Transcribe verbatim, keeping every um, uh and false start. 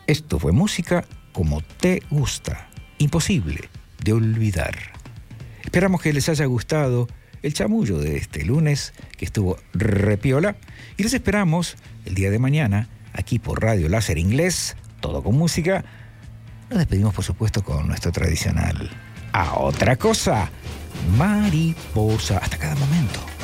Esto fue música como te gusta, imposible de olvidar. Esperamos que les haya gustado el chamullo de este lunes, que estuvo repiola, y les esperamos el día de mañana aquí por Radio Láser Inglés, todo con música. Nos despedimos, por supuesto, con nuestro tradicional "a otra cosa", mariposa. Hasta cada momento.